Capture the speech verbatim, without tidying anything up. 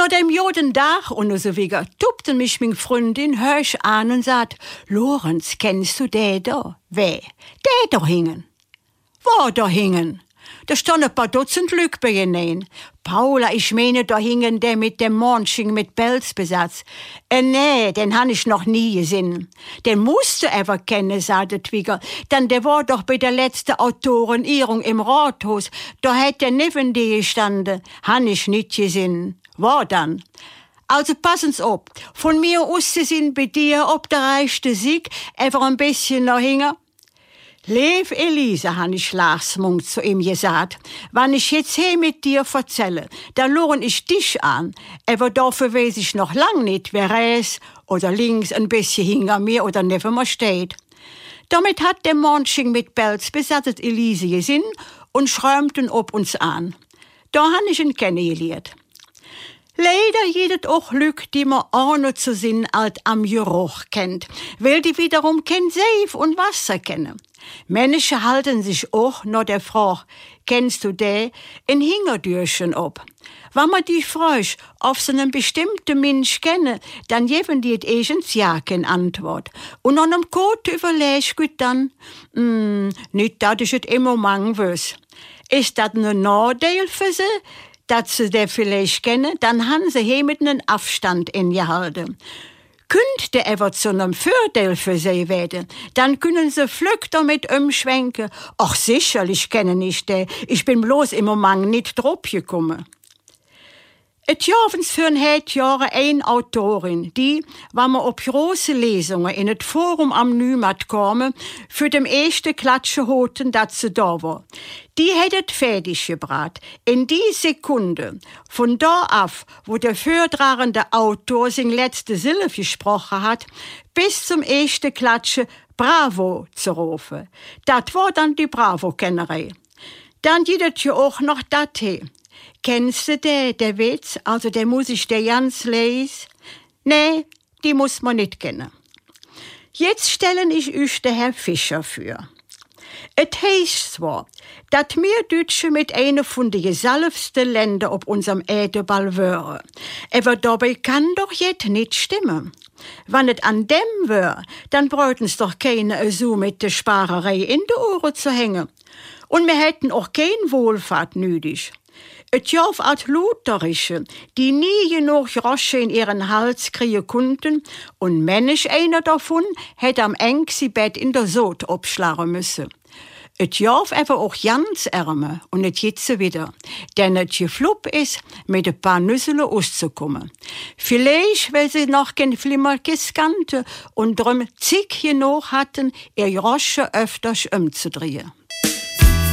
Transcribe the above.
dem joden Dach und so wieder tuppte mich min Freundin höch an und sagt, Lorenz, kennst du den da? Wer? Der da hingen. Wo da hingen? Da stand ein paar Dutzend Lüg bei ihnen. Paula, ich meine, da hingen der mit dem Monsching mit Pelzbesatz. Äh, nee, den han ich noch nie gesehen. Den musst du aber kennen, sagte Twigger. Denn der war doch bei der letzten Autorenehrung im Rathaus. Da hätte er neben dir gestanden. Han ich nicht gesehen. War dann. Also passen's ab. Von mir aus sind bei dir ob der reichste Sieg einfach ein bisschen noch hinger. Lev Elise, han ich Schlagsmund zu ihm gesagt, wann ich jetzt he mit dir erzähle, da lohn ich dich an, aber dafür weiß ich noch lang nicht, wer rechts oder links ein bisschen hinter mir oder neben mir steht. Damit hat der Monsching mit Pelz besattet Elise gesinn und schräumten ob uns an. Da han ich ihn kennengelernt. Leider jedet auch Lüg, die man ohne zu sinn alt am Geruch kennt, weil die wiederum kein Seif und Wasser kennen. Menschen halten sich auch noch der Frage, kennst du de, in Hingerdürchen ob. Wenn man die fragt, auf so einen bestimmten Mensch kenne, dann geben die et egens ja keine Antwort. Und an einem Code überleg gut dann, hm, nicht, dass ich et immer mang wüs. Ist das ein Nachteil für sie? Dass sie der vielleicht kennen, dann haben sie hier mit einem Abstand ingehalten. Könnt der aber zu einem Vorteil für sie werden, dann können sie flück damit umschwenken. Ach, sicherlich kenne ich den, ich bin bloß im Moment nicht drauf gekommen. Et javens für ein het Jahre ein Autorin, die, wenn wir op große Lesungen in het Forum am Nümat kommen, für dem erste Klatsche hoten, dat sie da war. Die hättet fertig gebracht. In die Sekunde, von da auf, wo der vortragende Autor sein letzte Silbe gesprochen hat, bis zum erste Klatsche Bravo zu rufen. Dat war dann die Bravo-Kennerei. Dann jedet ja auch noch dat he. Kennst du den, der Witz? Also, der muss ich dir ganz lesen? Nee, die muss man nicht kennen. Jetzt stellen ich euch den Herr Fischer vor. Et heißt zwar, dass wir Deutsche mit einer von den gesalbsten Ländern auf unserem Erdball wären. Aber dabei kann doch jetzt nicht stimmen. Wenn es an dem wär, dann bräuchten's doch keine so mit der Sparerei in die Ohren zu hängen. Und wir hätten auch kein Wohlfahrt nötig. Et jauf als Lutherische, die nie genug Rosche in ihren Hals kriegen konnten, und manch einer davon hätte am engsten Bett in der Sod abschlagen müssen. Et jauf aber auch ganz Ärme und et jetzt wieder, denn et geflupp ist, mit ein paar Nüssele auszukommen. Vielleicht, weil sie noch kein Flimmerkes kannte und drum zig genug hatten, ihr Rosche öfters umzudrehen.